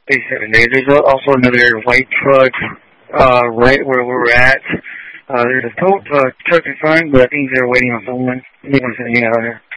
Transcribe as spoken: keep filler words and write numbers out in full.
eighty-seven days. There's also another white truck uh, right where we're at. Uh, there's a tow uh, truck in front, but I think they're waiting on someone. They want to send you out here.